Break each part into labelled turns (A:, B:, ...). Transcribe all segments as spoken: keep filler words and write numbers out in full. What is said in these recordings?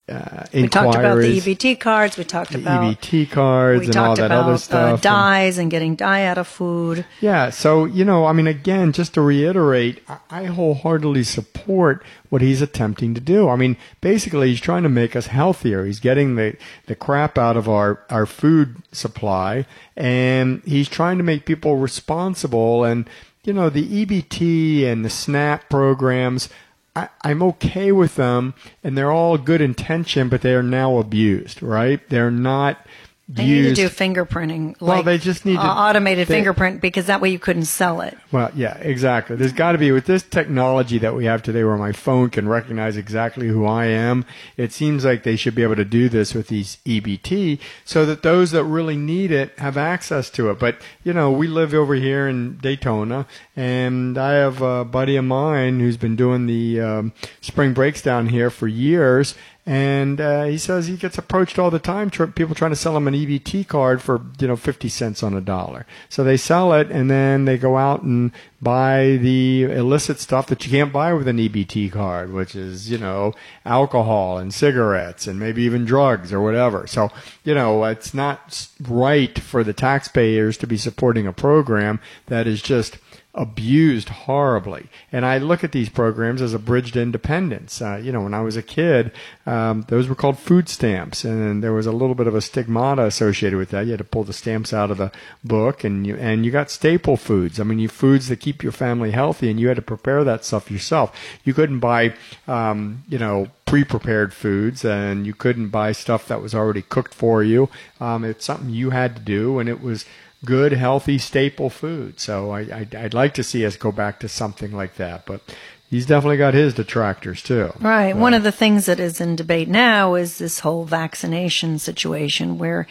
A: uh,
B: we
A: inquiries.
B: talked about the E B T cards. We talked
A: the
B: about
A: E B T cards
B: we
A: and
B: talked
A: all that
B: about,
A: other stuff.
B: Uh, dyes and, and getting dye out of food.
A: Yeah. So, you know, I mean, again, just to reiterate, I, I wholeheartedly support what he's attempting to do. I mean, basically, he's trying to make us healthier. He's getting the, the crap out of our, our food supply, and he's trying to make people responsible. And, you know, the E B T and the SNAP programs, I, I'm okay with them, and they're all good intention, but they are now abused, right? They're not
B: They
A: used.
B: need to do fingerprinting, like
A: well, they just need to,
B: uh, automated
A: they,
B: fingerprint, because that way you couldn't sell it.
A: Well, yeah, exactly. There's got to be, with this technology that we have today where my phone can recognize exactly who I am, it seems like they should be able to do this with these E B T so that those that really need it have access to it. But, you know, we live over here in Daytona, and I have a buddy of mine who's been doing the um, spring breaks down here for years. And uh, he says he gets approached all the time, tr- people trying to sell him an E B T card for, you know, fifty cents on a dollar. So they sell it, and then they go out and buy the illicit stuff that you can't buy with an E B T card, which is, you know, alcohol and cigarettes and maybe even drugs or whatever. So, you know, it's not right for the taxpayers to be supporting a program that is just abused horribly. And I look at these programs as a bridge to independence. Uh, you know, when I was a kid, um, those were called food stamps, and there was a little bit of a stigmata associated with that. You had to pull the stamps out of the book, and you and you got staple foods. I mean, you foods that keep your family healthy, and you had to prepare that stuff yourself. You couldn't buy, um, you know, pre-prepared foods, and you couldn't buy stuff that was already cooked for you. Um, it's something you had to do, and it was good, healthy, staple food. So I, I, I'd like to see us go back to something like that. But he's definitely got his detractors, too.
B: Right.
A: So.
B: One of the things that is in debate now is this whole vaccination situation where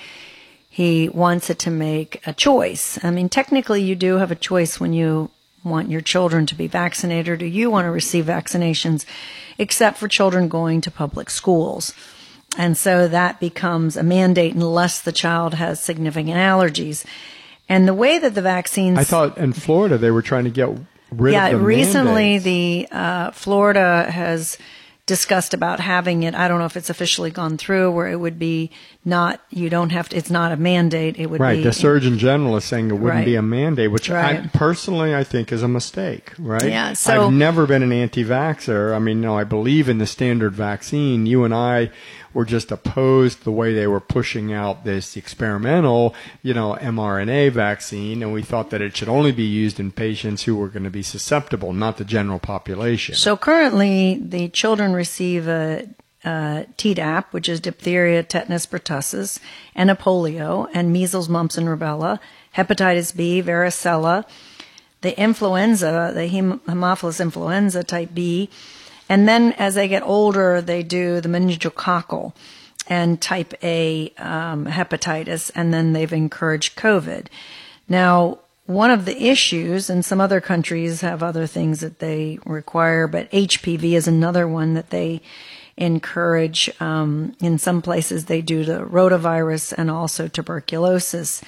B: he wants it to make a choice. I mean, technically, you do have a choice when you want your children to be vaccinated, or do you want to receive vaccinations, except for children going to public schools. And so that becomes a mandate unless the child has significant allergies. And the way that the vaccines...
A: I thought in Florida they were trying to get rid
B: yeah,
A: of the
B: recently
A: mandates.
B: the uh, Florida has discussed about having it. I don't know if it's officially gone through, where it would be not, you don't have to, it's not a mandate. It would
A: right,
B: be...
A: Right, the Surgeon General is saying it wouldn't
B: right.
A: be a mandate, which
B: right.
A: I personally I think is a mistake, right?
B: Yeah, so...
A: I've never been an anti-vaxxer. I mean, no, I believe in the standard vaccine. You and I were just opposed to the way they were pushing out this experimental, you know, mRNA vaccine, and we thought that it should only be used in patients who were going to be susceptible, not the general population.
B: So currently, the children receive a, a Tdap, which is diphtheria, tetanus, pertussis, and a polio, and measles, mumps, and rubella, hepatitis B, varicella, the influenza, the hem- Haemophilus influenza type B. And then as they get older, they do the meningococcal and type A um, hepatitis, and then they've encouraged COVID. Now, one of the issues, and some other countries have other things that they require, but H P V is another one that they encourage. Um, in some places, they do the rotavirus and also tuberculosis.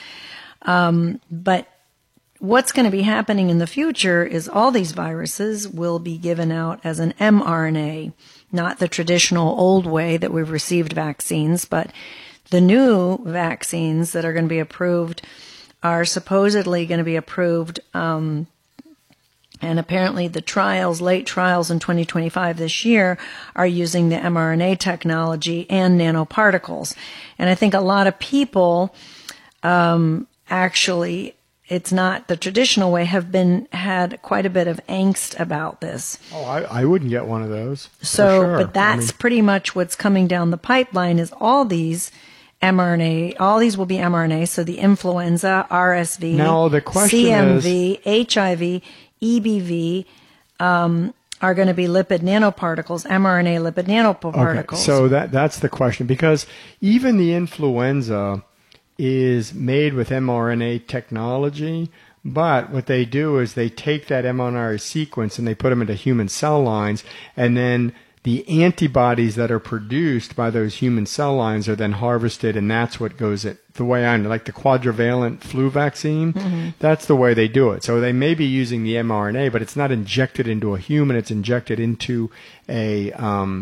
B: Um, but what's going to be happening in the future is all these viruses will be given out as an mRNA, not the traditional old way that we've received vaccines, but the new vaccines that are going to be approved are supposedly going to be approved, um, and apparently the trials, late trials in twenty twenty-five this year, are using the mRNA technology and nanoparticles. And I think a lot of people um, actually... it's not the traditional way, have been had quite a bit of angst about this.
A: Oh, I, I wouldn't get one of those.
B: So,
A: sure.
B: but that's I mean, pretty much what's coming down the pipeline is all these mRNA, all these will be mRNA. So the influenza, R S V,
A: now the question
B: C M V,
A: is,
B: H I V, E B V, um, are going to be lipid nanoparticles, mRNA lipid nanoparticles.
A: Okay, so that that's the question, because even the influenza is made with mRNA technology, but what they do is they take that mRNA sequence and they put them into human cell lines, and then the antibodies that are produced by those human cell lines are then harvested, and that's what goes at the way I know, like the quadrivalent flu vaccine. Mm-hmm. That's the way they do it. So they may be using the mRNA, but it's not injected into a human; it's injected into a um,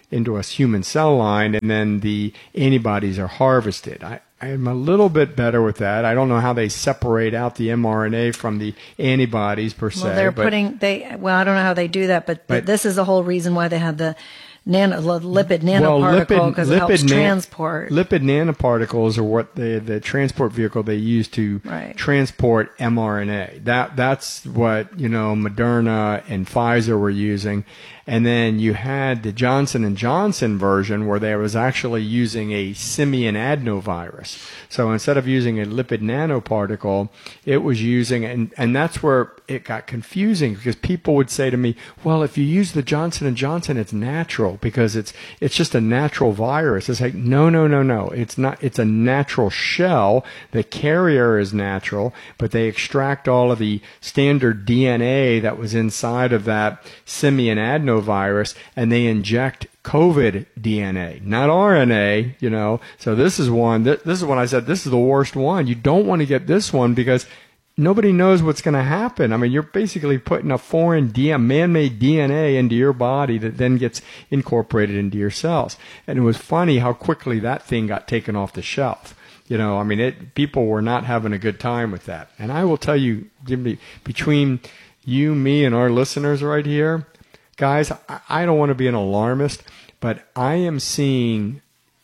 A: into a human cell line, and then the antibodies are harvested. I, I'm a little bit better with that. I don't know how they separate out the mRNA from the antibodies per se.
B: Well, they're
A: but,
B: putting they. Well, I don't know how they do that, but, but this is the whole reason why they have the nano, lipid nanoparticle, because well, it helps na- transport.
A: Lipid nanoparticles are what the the transport vehicle they use to
B: right.
A: transport mRNA. That that's what you know Moderna and Pfizer were using. And then you had the Johnson and Johnson version where they was actually using a simian adenovirus. So instead of using a lipid nanoparticle, it was using, and, and that's where it got confusing, because people would say to me, well, if you use the Johnson and Johnson, it's natural because it's it's just a natural virus. It's like, no, no, no, no. It's not. It's a natural shell. The carrier is natural, but they extract all of the standard D N A that was inside of that simian adenovirus virus, and they inject COVID D N A, not R N A, you know. So this is one, this is when I said this is the worst one. You don't want to get this one because nobody knows what's going to happen. I mean, you're basically putting a foreign D N A, man-made D N A into your body that then gets incorporated into your cells. And it was funny how quickly that thing got taken off the shelf. You know, I mean, it, people were not having a good time with that. And I will tell you, Jimmy, between you, me, and our listeners right here, guys, I don't want to be an alarmist, but I am seeing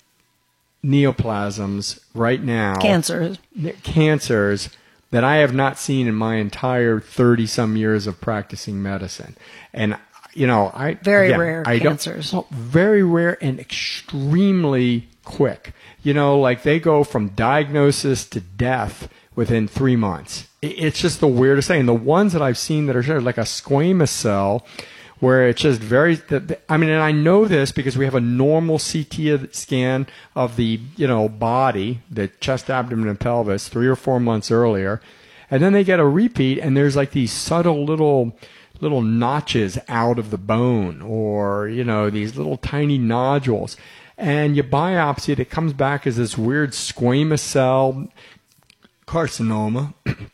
A: neoplasms right now.
B: Cancers.
A: Cancers that I have not seen in my entire thirty-some years of practicing medicine. And, you know, I...
B: Very
A: again,
B: rare
A: I
B: cancers.
A: Well, very rare and extremely quick. You know, like they go from diagnosis to death within three months. It's just the weirdest thing. And the ones that I've seen that are like a squamous cell, where it's just very, I mean, and I know this because we have a normal C T scan of the, you know, body, the chest, abdomen, and pelvis three or four months earlier. And then they get a repeat, and there's like these subtle little, little notches out of the bone, or, you know, these little tiny nodules. And you biopsy it, it comes back as this weird squamous cell carcinoma.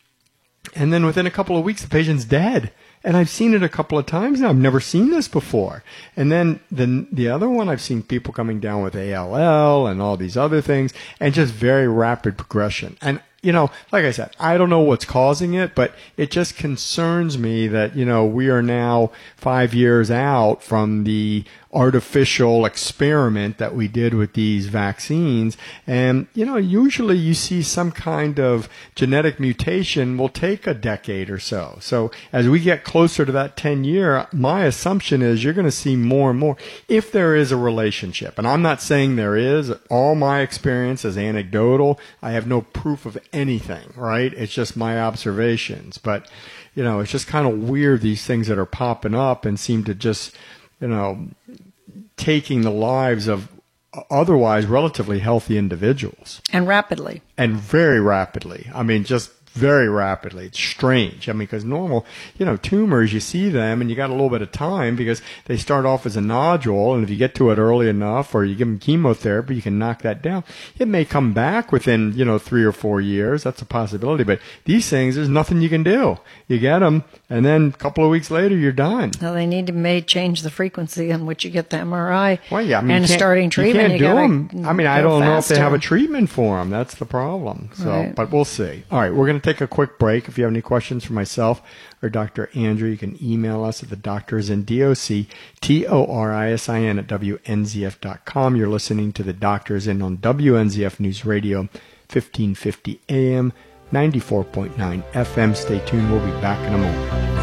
A: And then within a couple of weeks, the patient's dead. And I've seen it a couple of times now. I've never seen this before. And then the the other one, I've seen people coming down with A L L and all these other things, and just very rapid progression. And, you know, like I said, I don't know what's causing it, but it just concerns me that, you know, we are now five years out from the artificial experiment that we did with these vaccines. And, you know, usually you see some kind of genetic mutation will take a decade or so. So as we get closer to that ten year, my assumption is you're going to see more and more if there is a relationship. And I'm not saying there is. All my experience is anecdotal. I have no proof of anything, right? It's just my observations. But, you know, it's just kind of weird, these things that are popping up and seem to just, you know, taking the lives of otherwise relatively healthy individuals.
B: And rapidly.
A: And very rapidly. I mean, just very rapidly. It's strange. I mean, because normal, you know, tumors, you see them and you got a little bit of time because they start off as a nodule, and if you get to it early enough or you give them chemotherapy, you can knock that down. It may come back within, you know, three or four years. That's a possibility. But these things, there's nothing you can do. You get them, and then a couple of weeks later, you're done.
B: Well, they need to may change the frequency in which you get the M R I.
A: Well, yeah, I mean,
B: and starting treatment.
A: You can't do them. I mean, I don't
B: faster.
A: know if they have a treatment for them. That's the problem. So,
B: right.
A: But we'll see. All right, we're going to take a quick break. If you have any questions for myself or Doctor Andrew, you can email us at the doctors in D O C T O R I S I N at W N Z F dot com. You're listening to the Doctors In on W N Z F News Radio, fifteen fifty A M, ninety-four point nine F M. Stay tuned. We'll be back in a moment.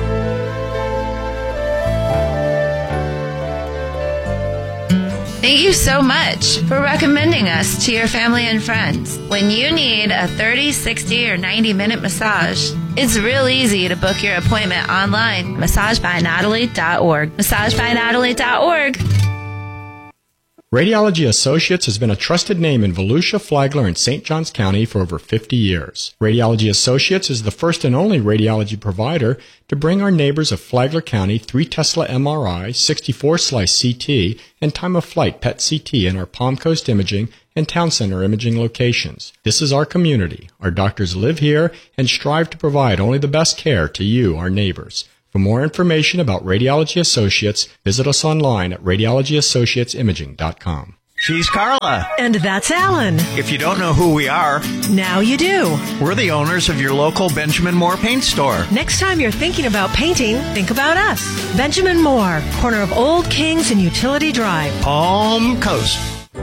C: Thank you so much for recommending us to your family and friends. When you need a thirty, sixty, or ninety minute massage, it's real easy to book your appointment online. massage by natalie dot org. massage by natalie dot org.
A: Radiology Associates has been a trusted name in Volusia, Flagler, and Saint Johns County for over fifty years. Radiology Associates is the first and only radiology provider to bring our neighbors of Flagler County three Tesla M R I, sixty-four slice C T, and time-of-flight P E T C T in our Palm Coast Imaging and Town Center Imaging locations. This is our community. Our doctors live here and strive to provide only the best care to you, our neighbors. For more information about Radiology Associates, visit us online at radiology associates imaging dot com.
D: She's Carla.
E: And that's Alan.
D: If you don't know who we are,
E: now you do.
D: We're the owners of your local Benjamin Moore paint store.
E: Next time you're thinking about painting, think about us. Benjamin Moore, corner of Old Kings and Utility Drive.
D: Palm Coast.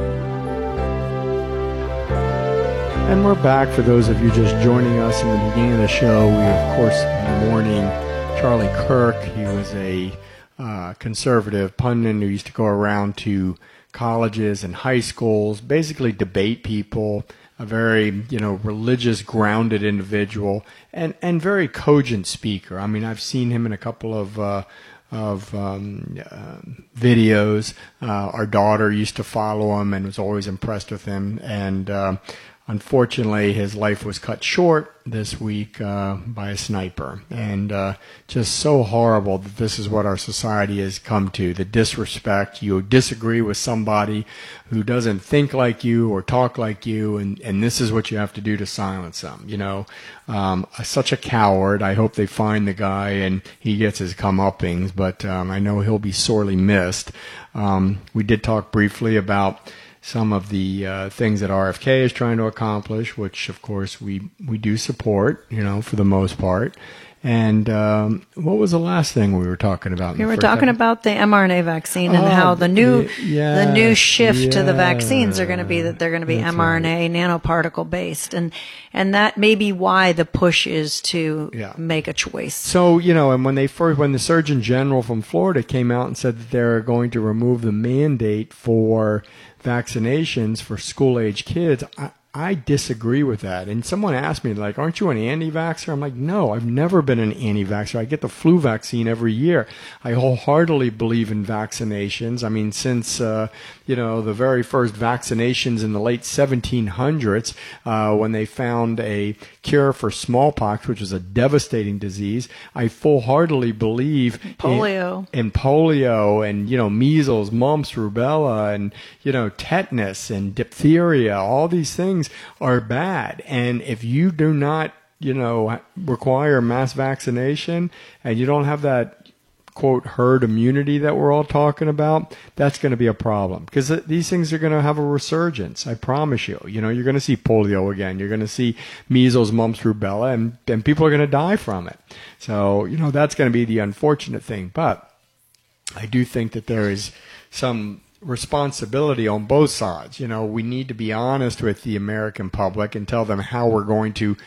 A: And we're back. For those of you just joining us in the beginning of the show, we, of course, in the morning, Charlie Kirk. He was a uh, conservative pundit who used to go around to colleges and high schools, basically debate people, a very, you know, religious, grounded individual, and, and very cogent speaker. I mean, I've seen him in a couple of uh, of um, uh, videos. Uh, our daughter used to follow him and was always impressed with him. And uh, unfortunately, his life was cut short this week uh, by a sniper. And uh, just so horrible that this is what our society has come to, the disrespect. You disagree with somebody who doesn't think like you or talk like you, and, and this is what you have to do to silence them. You know, um, such a coward. I hope they find the guy and he gets his comeuppings, but um, I know he'll be sorely missed. Um, we did talk briefly about some of the uh, things that R F K is trying to accomplish, which, of course, we, we do support, you know, for the most part. And um, what was the last thing we were talking about?
B: We were talking time? about the mRNA vaccine and oh, how the new
A: yeah,
B: the new shift
A: yeah,
B: to the vaccines are going to be that they're going to be mRNA right. nanoparticle based, and and that may be why the push is to yeah. make a choice.
A: So you know, and when they first, when the Surgeon General from Florida came out and said that they're going to remove the mandate for vaccinations for school age kids, I, I disagree with that. And someone asked me, like, aren't you an anti-vaxxer? I'm like, no, I've never been an anti-vaxxer. I get the flu vaccine every year. I wholeheartedly believe in vaccinations. I mean, since, uh, you know, the very first vaccinations in the late seventeen hundreds, uh, when they found a cure for smallpox, which is a devastating disease, I full-heartedly believe
B: polio.
A: In, in polio and, you know, measles, mumps, rubella, and, you know, tetanus and diphtheria. All these things are bad. And if you do not, you know, require mass vaccination and you don't have that, quote, herd immunity that we're all talking about, that's going to be a problem, because these things are going to have a resurgence. I promise you. You know, you're going to see polio again. You're going to see measles, mumps, rubella, and, and people are going to die from it. So, you know, that's going to be the unfortunate thing. But I do think that there is some responsibility on both sides. You know, we need to be honest with the American public and tell them how we're going to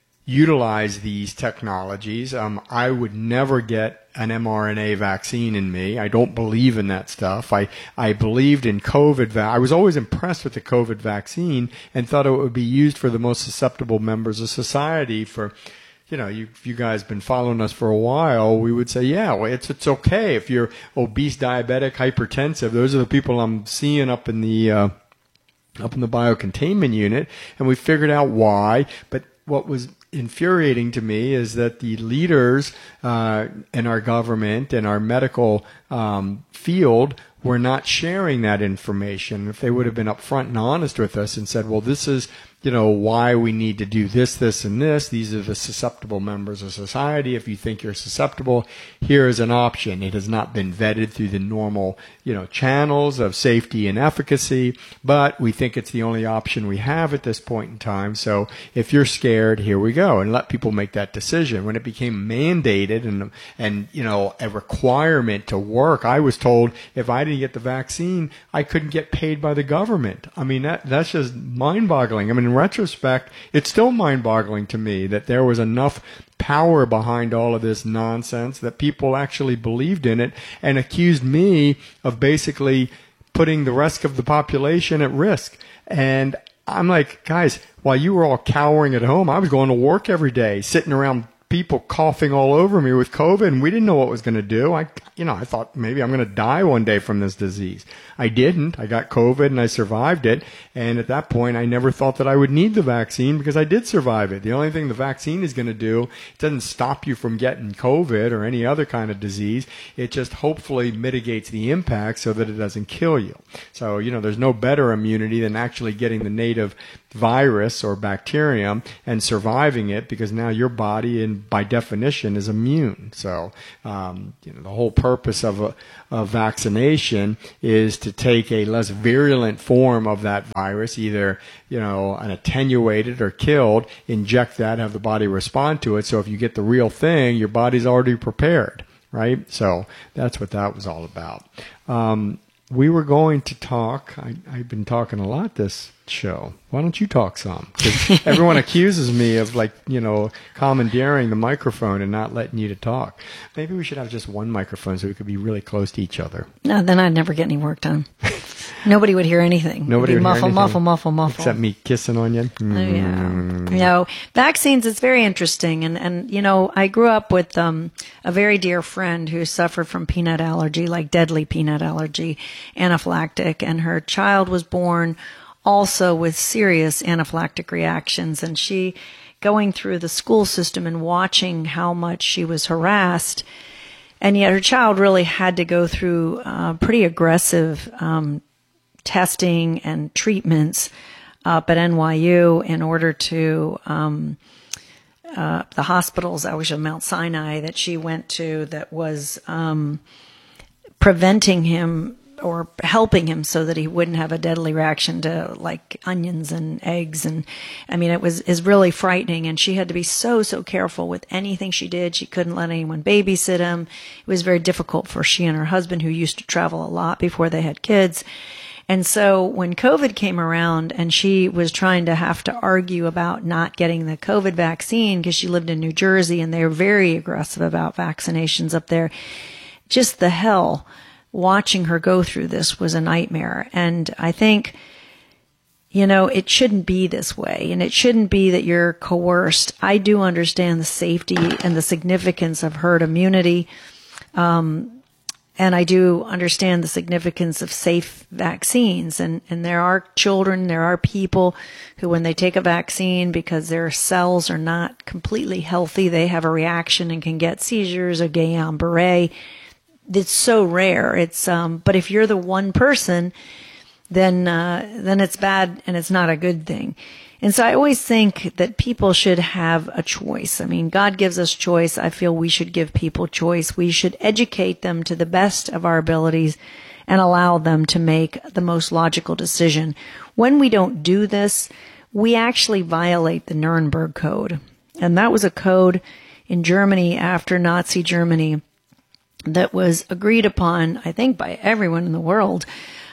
A: utilize these technologies. Um, I would never get an mRNA vaccine in me. I don't believe in that stuff. I, I believed in COVID. Va- I was always impressed with the COVID vaccine and thought it would be used for the most susceptible members of society. For, you know, you, you guys been following us for a while, we would say, yeah, well, it's, it's okay if you're obese, diabetic, hypertensive. Those are the people I'm seeing up in the, uh, up in the biocontainment unit. And we figured out why. But what was infuriating to me is that the leaders uh, in our government and our medical um, field were not sharing that information. If they would have been upfront and honest with us and said, well, this is, you know, why we need to do this, this, and this. These are the susceptible members of society. If you think you're susceptible, here is an option. It has not been vetted through the normal, you know, channels of safety and efficacy, but we think it's the only option we have at this point in time. So if you're scared, here we go, and let people make that decision. When it became mandated and, and you know, a requirement to work, I was told if I didn't get the vaccine, I couldn't get paid by the government. I mean, that that's just mind-boggling. I mean, in retrospect, it's still mind-boggling to me that there was enough power behind all of this nonsense that people actually believed in it and accused me of basically putting the rest of the population at risk. And I'm like, guys, while you were all cowering at home, I was going to work every day, sitting around people coughing all over me with COVID, and we didn't know what was going to do. I, you know, I thought maybe I'm going to die one day from this disease. I didn't. I got COVID and I survived it. And at that point, I never thought that I would need the vaccine because I did survive it. The only thing the vaccine is going to do, it doesn't stop you from getting COVID or any other kind of disease. It just hopefully mitigates the impact so that it doesn't kill you. So, you know, there's no better immunity than actually getting the native virus or bacterium and surviving it, because now your body, and by definition, is immune. So, um, you know, the whole purpose of a of vaccination is to take a less virulent form of that virus, either, you know, an attenuated or killed, inject that, have the body respond to it. So if you get the real thing, your body's already prepared, right? So that's what that was all about. Um, we were going to talk, I, I've been talking a lot this show. Why don't you talk some? Because everyone accuses me of, like, you know, commandeering the microphone and not letting you to talk. Maybe we should have just one microphone so we could be really close to each other.
B: No, then I'd never get any work done. Nobody would hear anything.
A: Nobody
B: It'd be
A: would
B: muffle,
A: hear anything.
B: muffle, muffle, muffle.
A: Except me kissing on you.
B: Oh, yeah. No, vaccines, it's very interesting. And, and, you know, I grew up with um, a very dear friend who suffered from peanut allergy, like deadly peanut allergy, anaphylactic, and her child was born also with serious anaphylactic reactions. And she, going through the school system and watching how much she was harassed, and yet her child really had to go through uh, pretty aggressive um, testing and treatments up at N Y U in order to um, uh, the hospitals, I was at Mount Sinai, that she went to, that was um, preventing him or helping him so that he wouldn't have a deadly reaction to, like, onions and eggs. And I mean, it was is really frightening. And she had to be so, so careful with anything she did. She couldn't let anyone babysit him. It was very difficult for she and her husband, who used to travel a lot before they had kids. And so when COVID came around and she was trying to have to argue about not getting the COVID vaccine because she lived in New Jersey and they were very aggressive about vaccinations up there, just the hell watching her go through this was a nightmare. And I think, you know, it shouldn't be this way, and it shouldn't be that you're coerced. I do understand the safety and the significance of herd immunity. Um, and I do understand the significance of safe vaccines. And, and there are children, there are people who, when they take a vaccine because their cells are not completely healthy, they have a reaction and can get seizures or Guillain-Barré. It's so rare. It's, um, but if you're the one person, then, uh, then it's bad and it's not a good thing. And so I always think that people should have a choice. I mean, God gives us choice. I feel we should give people choice. We should educate them to the best of our abilities and allow them to make the most logical decision. When we don't do this, we actually violate the Nuremberg Code. And that was a code in Germany after Nazi Germany that was agreed upon, I think, by everyone in the world,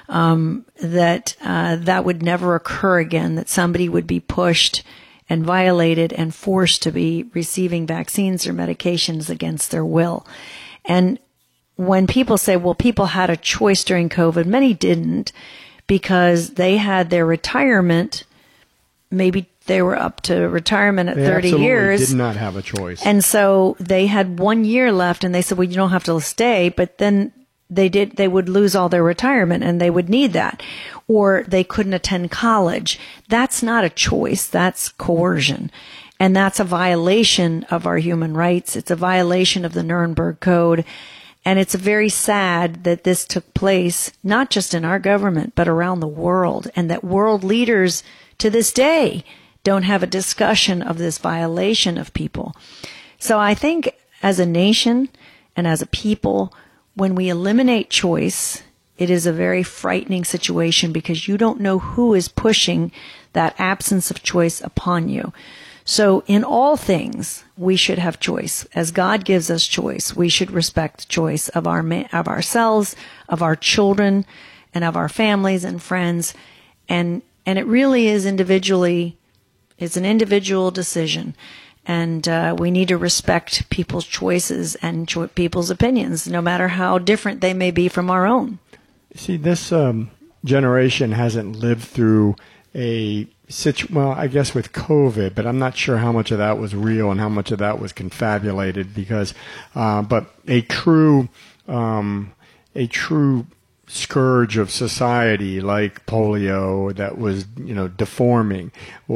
B: um, that uh, that would never occur again, that somebody would be pushed and violated and forced to be receiving vaccines or medications against their will. And when people say, well, people had a choice during COVID, many didn't, because they had their retirement, maybe they were up to retirement at
A: they
B: thirty years.
A: Did not have a choice.
B: And so they had one year left and they said, well, you don't have to stay, but then they did, they would lose all their retirement and they would need that, or they couldn't attend college. That's not a choice. That's coercion. And that's a violation of our human rights. It's a violation of the Nuremberg Code. And it's very sad that this took place, not just in our government, but around the world, and that world leaders to this day don't have a discussion of this violation of people. So I think as a nation and as a people, when we eliminate choice, it is a very frightening situation because you don't know who is pushing that absence of choice upon you. So in all things, we should have choice. As God gives us choice, we should respect the choice of our of ourselves, of our children, and of our families and friends. And and it really is individually, it's an individual decision. And uh, we need to respect people's choices and cho- people's opinions, no matter how different they may be from our own.
A: See, this um, generation hasn't lived through a situ- well, I guess with COVID, but I'm not sure how much of that was real and how much of that was confabulated. Because, uh, but a true, um, a true scourge of society like polio that was, you know, deforming,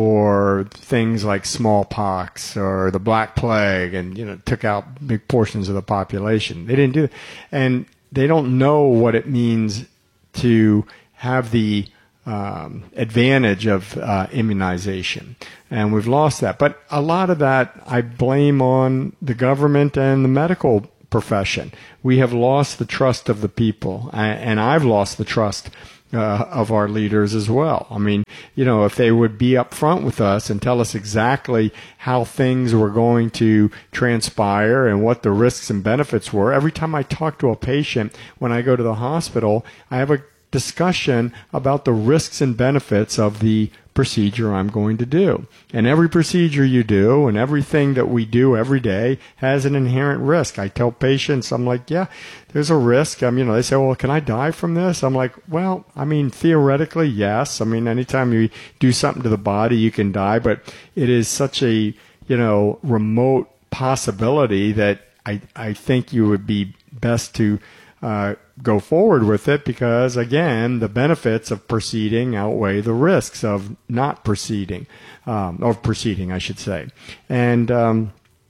A: or things like smallpox or the Black Plague, and, you know, took out big portions of the population. They didn't do it. And they don't know what it means to have the um, advantage of uh, immunization. And we've lost that. But a lot of that I blame on the government and the medical profession. We have lost the trust of the people, and I've lost the trust uh, of our leaders as well. I mean, you know, if they would be upfront with us and tell us exactly how things were going to transpire and what the risks and benefits were. Every time I talk to a patient when I go to the hospital, I have a discussion about the risks and benefits of the procedure I'm going to do. And every procedure you do and everything that we do every day has an inherent risk. I tell patients, I'm like, yeah, there's a risk. I mean, you know, they say, well, can I die from this? I'm like, well, I mean, theoretically, yes. I mean, anytime you do something to the body, you can die, but it is such a, you know, remote possibility that I, I think you would be best to uh, go forward with it because, again, the benefits of proceeding outweigh the risks of not proceeding, um, of proceeding, I should say. And, um,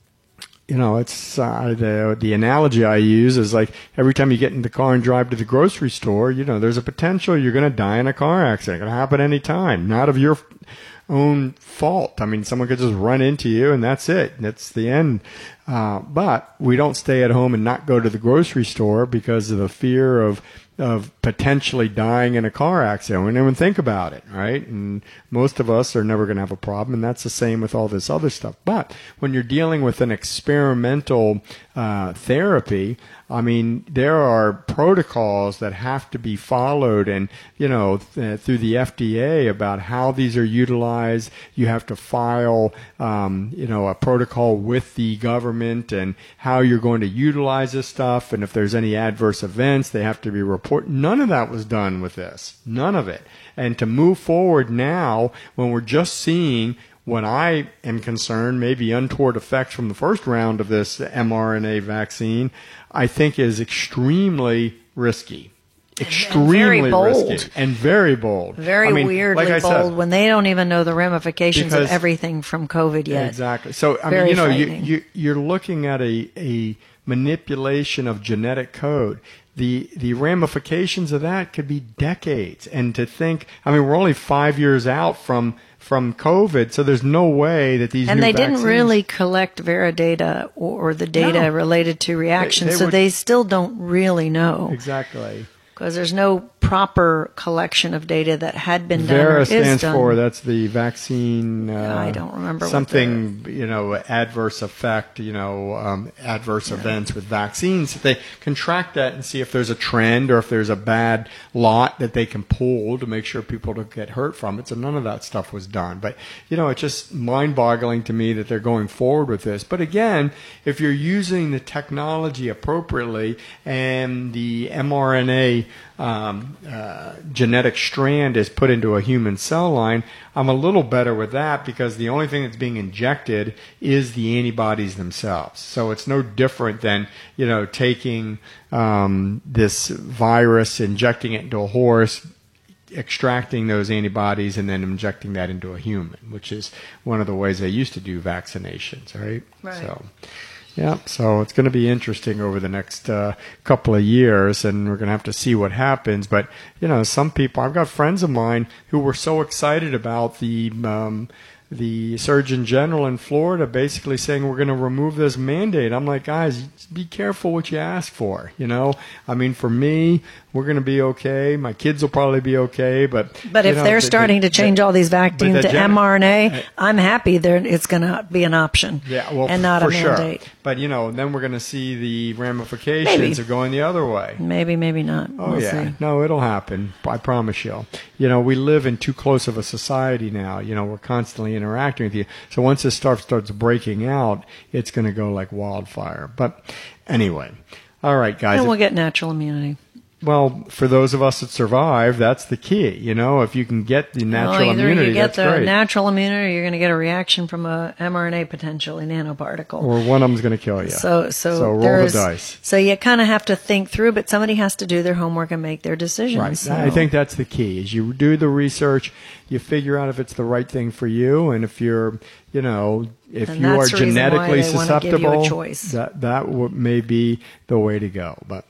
A: you know, it's uh, the the analogy I use is like every time you get in the car and drive to the grocery store, you know, there's a potential you're going to die in a car accident. It can happen any time, not of your own fault. I mean, someone could just run into you and that's it. That's the end. Uh, but we don't stay at home and not go to the grocery store because of the fear of of potentially dying in a car accident. We don't even think about it, right? And most of us are never going to have a problem, and that's the same with all this other stuff. But when you're dealing with an experimental uh, therapy, I mean, there are protocols that have to be followed and, you know, th- through the F D A about how these are utilized. You have to file, um, you know, a protocol with the government and how you're going to utilize this stuff. And if there's any adverse events, they have to be reported. None of that was done with this. None of it. And to move forward now when we're just seeing when I am concerned, maybe untoward effects from the first round of this mRNA vaccine, I think is extremely risky. Extremely
B: and very bold.
A: risky. And very bold.
B: Very
A: I mean,
B: weirdly
A: like I
B: bold
A: said,
B: when they don't even know the ramifications
A: because,
B: of everything from COVID yet.
A: Exactly. So, I
B: very
A: mean, you know, you,
B: frightening.
A: you, you're looking at a, a manipulation of genetic code. The the ramifications of that could be decades. And to think, I mean, we're only five years out from from COVID, so there's no way that these
B: and
A: new
B: they
A: vaccines,
B: didn't really collect Vera data or, or the data
A: No.
B: related to reactions,
A: They- they
B: so
A: would-
B: they still don't really know
A: Exactly.
B: because there's no proper collection of data that had been done or
A: Vera
B: is
A: stands
B: done.
A: for, that's the vaccine. Uh,
B: I don't remember what
A: something. You know, adverse effect. You know, um, adverse events with vaccines. They can track that and see if there's a trend or if there's a bad lot that they can pull to make sure people don't get hurt from it. So none of that stuff was done. But you know, it's just mind-boggling to me that they're going forward with this. But again, if you're using the technology appropriately and the mRNA Um, uh, genetic strand is put into a human cell line, I'm a little better with that because the only thing that's being injected is the antibodies themselves. So it's no different than, you know, taking um, this virus, injecting it into a horse, extracting those antibodies, and then injecting that into a human, which is one of the ways they used to do vaccinations, right?
B: Right.
A: So. Yeah, so it's going to be interesting over the next uh, couple of years, and we're going to have to see what happens. But, you know, some people, I've got friends of mine who were so excited about the um, the Surgeon General in Florida basically saying we're going to remove this mandate. I'm like, guys, be careful what you ask for, you know? I mean, for me, we're going to be okay. My kids will probably be okay, but...
B: But
A: you
B: if
A: know,
B: they're
A: the-
B: starting
A: the-
B: to change all these vaccines
A: the
B: to
A: gen-
B: mRNA, I'm happy there it's going to be an option
A: Yeah, well,
B: and not
A: for
B: a mandate.
A: sure. But, you know, then we're going to see the ramifications
B: Maybe.
A: of going the other way.
B: Maybe, maybe not.
A: Oh,
B: we'll
A: yeah.
B: see.
A: No, it'll happen. I promise you. You know, we live in too close of a society now. You know, we're constantly interacting with you. So once this stuff starts breaking out, it's going to go like wildfire. But anyway. All right, guys.
B: And we'll get natural immunity.
A: Well, for those of us that survive, that's the key. You know, if you can get the natural
B: well, either
A: immunity,
B: you get
A: that's
B: the
A: great.
B: natural immunity, or you're going to get a reaction from a mRNA potentially nanoparticle.
A: Or one of them's going to kill you.
B: So, so,
A: so roll
B: there's,
A: the dice.
B: So you kind of have to think through, but somebody has to do their homework and make their decisions.
A: Right.
B: So.
A: I think that's the key. Is you do the research, you figure out if it's the right thing for you, and if you're, you know, if
B: And
A: you are
B: that's the reason why
A: genetically
B: they wanna give you a
A: susceptible,
B: choice.
A: that that w- may be the way to go. But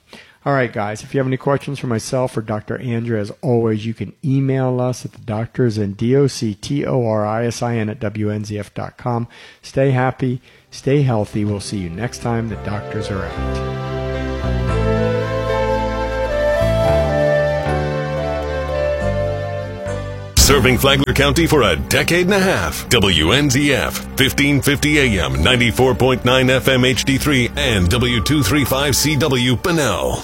A: All right, guys, if you have any questions for myself or Doctor Andrea, as always, you can email us at the doctors and D O C T O R I S I N at W N Z F dot com. Stay happy, stay healthy. We'll see you next time the doctors are out.
F: Serving Flagler County for a decade and a half. W N Z F, fifteen fifty A M, ninety-four point nine F M H D three, and W two thirty-five C W Bunnell.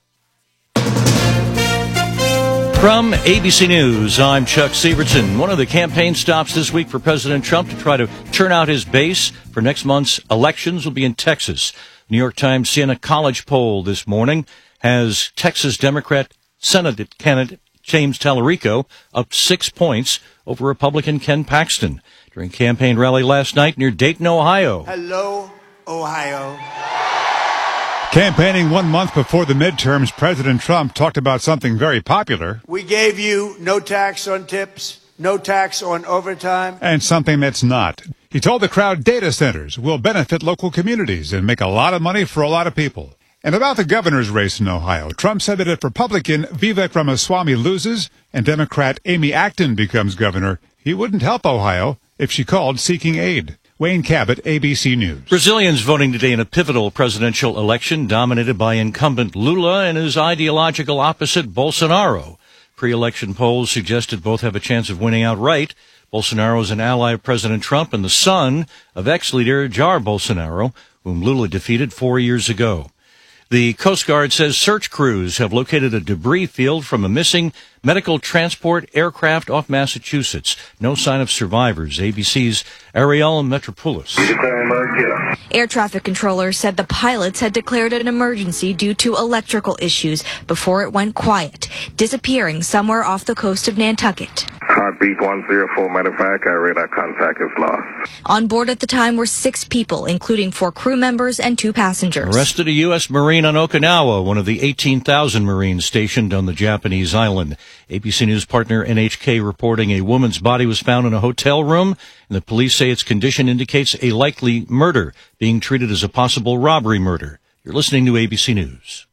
G: From A B C News, I'm Chuck Sievertson. One of the campaign stops this week for President Trump to try to turn out his base for next month's elections will be in Texas. New York Times Siena College poll this morning has Texas Democrat Senate candidate James Tallarico up six points over Republican Ken Paxton during a campaign rally last night near Dayton, Ohio.
H: Hello, Ohio.
I: Campaigning one month before the midterms, President Trump talked about something very popular.
H: We gave you no tax on tips, no tax on overtime.
I: And something that's not. He told the crowd data centers will benefit local communities and make a lot of money for a lot of people. And about the governor's race in Ohio, Trump said that if Republican Vivek Ramaswamy loses and Democrat Amy Acton becomes governor, he wouldn't help Ohio if she called seeking aid. Wayne Cabot, A B C News.
G: Brazilians voting today in a pivotal presidential election dominated by incumbent Lula and his ideological opposite Bolsonaro. Pre-election polls suggested both have a chance of winning outright. Bolsonaro is an ally of President Trump and the son of ex-leader Jair Bolsonaro, whom Lula defeated four years ago. The Coast Guard says search crews have located a debris field from a missing medical transport aircraft off Massachusetts. No sign of survivors. A B C's Ariel Metropoulos.
J: Air traffic controllers said the pilots had declared an emergency due to electrical issues before it went quiet, disappearing somewhere off the coast of Nantucket.
K: Heartbeat one zero four, matter of fact, our radar contact is lost.
J: On board at the time were six people, including four crew members and two passengers.
G: Arrested a U S Marine on Okinawa, one of the eighteen thousand Marines stationed on the Japanese island. A B C News partner N H K reporting a woman's body was found in a hotel room, and the police say its condition indicates a likely murder, being treated as a possible robbery murder. You're listening to A B C News.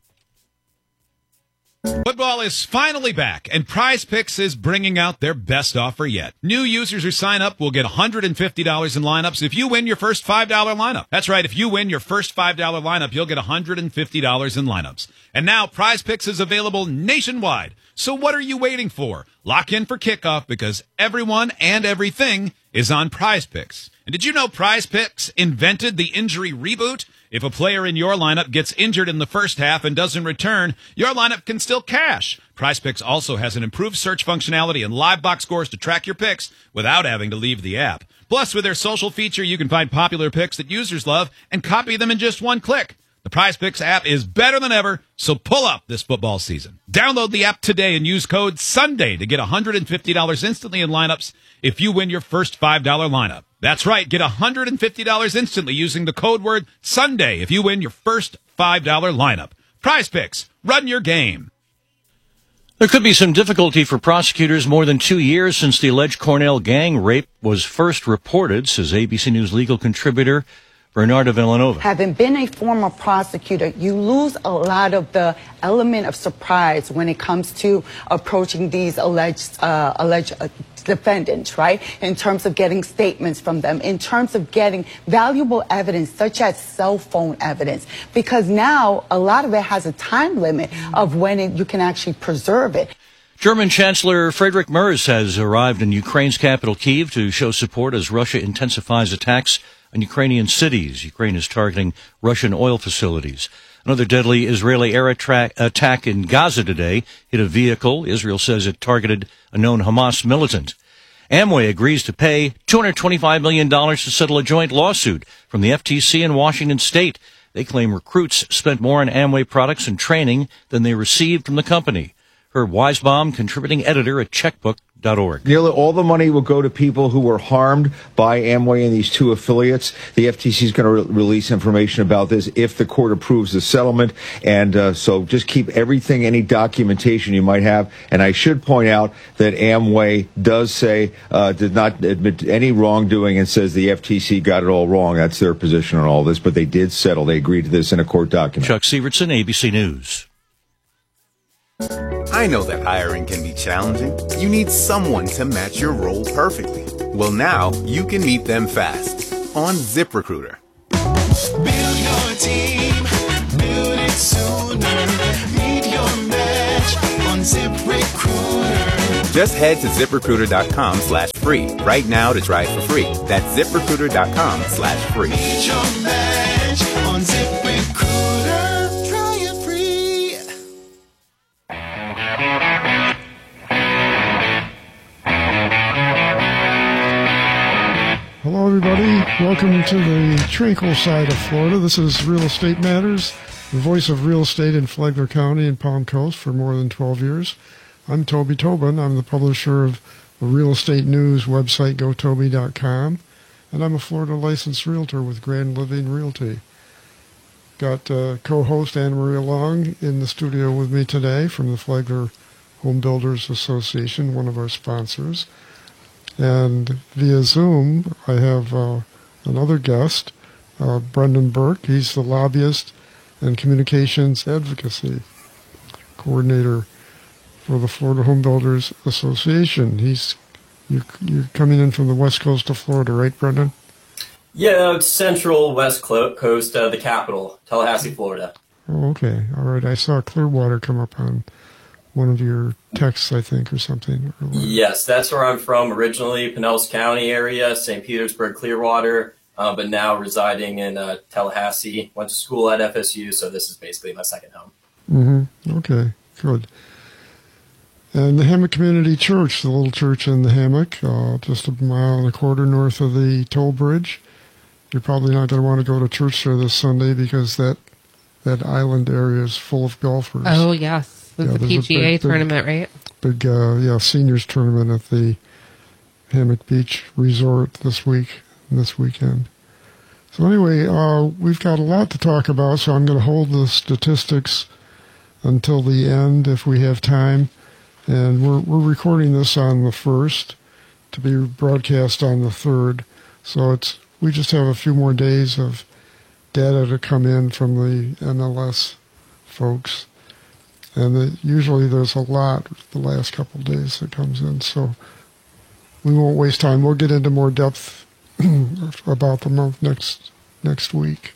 L: Football is finally back, and Prize Picks is bringing out their best offer yet. New users who sign up will get one hundred fifty dollars in lineups if you win your first five dollar lineup. That's right, if you win your first five dollar lineup, you'll get one hundred fifty dollars in lineups. And now Prize Picks is available nationwide. So what are you waiting for? Lock in for kickoff because everyone and everything is on Prize Picks. And did you know Prize Picks invented the injury reboot? If a player in your lineup gets injured in the first half and doesn't return, your lineup can still cash. Prize Picks also has an improved search functionality and live box scores to track your picks without having to leave the app. Plus, with their social feature, you can find popular picks that users love and copy them in just one click. The Prize Picks app is better than ever, so pull up this football season. Download the app today and use code SUNDAY to get one hundred fifty dollars instantly in lineups if you win your first five dollar lineup. That's right, get one hundred fifty dollars instantly using the code word SUNDAY if you win your first five dollar lineup. Prize Picks, run your game.
G: There could be some difficulty for prosecutors more than two years since the alleged Cornell gang rape was first reported, says A B C News legal contributor Bernarda Villanova.
M: Having been a former prosecutor, you lose a lot of the element of surprise when it comes to approaching these alleged uh, alleged uh, defendants, right? In terms of getting statements from them, in terms of getting valuable evidence such as cell phone evidence, because now a lot of it has a time limit of when it, you can actually preserve it.
G: German Chancellor Friedrich Merz has arrived in Ukraine's capital, Kyiv, to show support as Russia intensifies attacks on Ukrainian cities. Ukraine is targeting Russian oil facilities. Another deadly Israeli air attack in Gaza today hit a vehicle. Israel says it targeted a known Hamas militant. Amway agrees to pay two hundred twenty-five million dollars to settle a joint lawsuit from the F T C and Washington State. They claim recruits spent more on Amway products and training than they received from the company. Herb Weisbaum, contributing editor at checkbook dot org.
N: Nearly all the money will go to people who were harmed by Amway and these two affiliates. The F T C is going to re- release information about this if the court approves the settlement. And uh, so just keep everything, any documentation you might have. And I should point out that Amway does say, uh, did not admit any wrongdoing and says the F T C got it all wrong. That's their position on all this. But they did settle. They agreed to this in a court document.
G: Chuck Sievertson, A B C News.
O: I know that hiring can be challenging. You need someone to match your role perfectly. Well, now you can meet them fast on ZipRecruiter.
P: Build your team, build it sooner. Meet your match on ZipRecruiter.
O: Just head to ZipRecruiter.com slash free right now to try it for free. That's ZipRecruiter.com slash free.
P: Meet your match on ZipRecruiter. Try it free.
Q: Hello, everybody. Welcome to the tranquil side of Florida. This is Real Estate Matters, the voice of real estate in Flagler County and Palm Coast for more than twelve years. I'm Toby Tobin. I'm the publisher of the real estate news website, go toby dot com, and I'm a Florida licensed realtor with Grand Living Realty. Got uh, co-host Anna Maria Long in the studio with me today from the Flagler Home Builders Association, one of our sponsors. And via Zoom, I have uh, another guest, uh, Brendan Burke. He's the lobbyist and communications advocacy coordinator for the Florida Home Builders Association. He's you, you're coming in from the west coast of Florida, right, Brendan?
R: Yeah, it's central west coast, uh, the capital, Tallahassee, Florida.
Q: Oh, okay. All right. I saw Clearwater come up on one of your texts, I think, or something.
R: Yes, that's where I'm from originally, Pinellas County area, Saint Petersburg, Clearwater, uh, but now residing in uh, Tallahassee. Went to school at F S U, so this is basically my second home.
Q: Mm-hmm. Okay, good. And the Hammock Community Church, the little church in the Hammock, uh, just a mile and a quarter north of the toll bridge. You're probably not going to want to go to church there this Sunday because that that island area is full of golfers.
S: Oh, yes. It's
Q: Yeah,
S: the
Q: there's a
S: P G A
Q: big-
S: tournament, right?
Q: Big, uh, yeah, seniors tournament at the Hammock Beach Resort this week, this weekend. So anyway, uh, we've got a lot to talk about, so I'm going to hold the statistics until the end if we have time. And we're we're recording this on the first to be broadcast on the third. So it's we just have a few more days of data to come in from the M L S folks. And the, usually there's a lot the last couple of days that comes in. So we won't waste time. We'll get into more depth about the month next next week.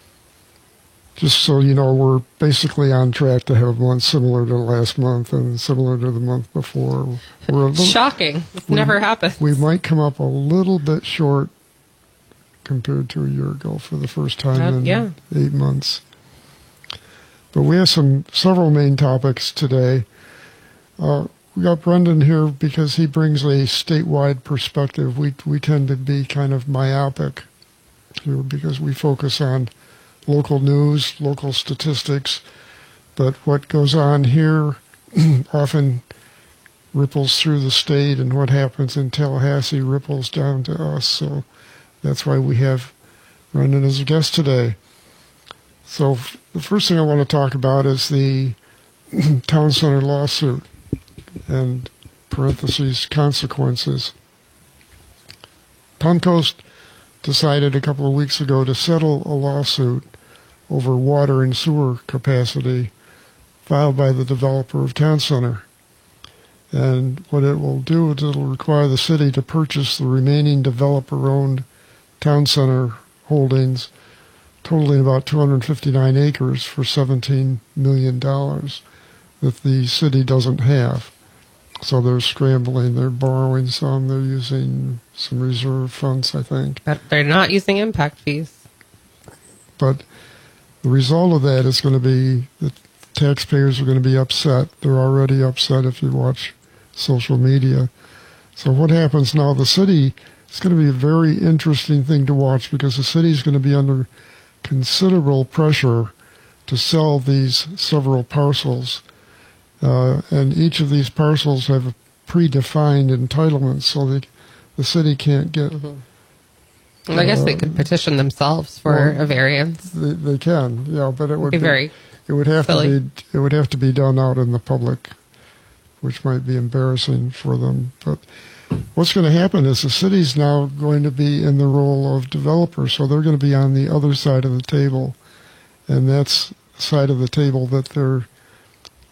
Q: Just so you know, we're basically on track to have one similar to last month and similar to the month before. We're a little,
S: Shocking. It's
Q: we-
S: never happened.
Q: We might come up a little bit short compared to a year ago for the first time
S: Uh,
Q: in
S: yeah.
Q: eight months. But we have some several main topics today. Uh, we got Brendan here because he brings a statewide perspective. We we tend to be kind of myopic here because we focus on local news, local statistics, but what goes on here often ripples through the state, and what happens in Tallahassee ripples down to us. So that's why we have Brendan as a guest today. So f- the first thing I want to talk about is the Town Center lawsuit and parentheses consequences. Palm Coast decided a couple of weeks ago to settle a lawsuit over water and sewer capacity filed by the developer of Town Center. And what it will do is it'll require the city to purchase the remaining developer-owned Town Center holdings, totaling about two hundred fifty-nine acres for seventeen million dollars that the city doesn't have. So they're scrambling, they're borrowing some, they're using some reserve funds, I think.
S: But they're not using impact fees.
Q: But the result of that is going to be that taxpayers are going to be upset. They're already upset if you watch social media. So what happens now, the city, it's going to be a very interesting thing to watch because the city is going to be under considerable pressure to sell these several parcels. Uh, and each of these parcels have predefined entitlements, so they, the city can't get...
S: Mm-hmm. Well, I guess they could petition themselves for
Q: well,
S: a variance.
Q: They, they can, yeah, but it would
S: be very
Q: it would have
S: silly.
Q: to be it would have to be done out in the public, which might be embarrassing for them. But what's going to happen is the city's now going to be in the role of developer, so they're going to be on the other side of the table, and that's the side of the table that they're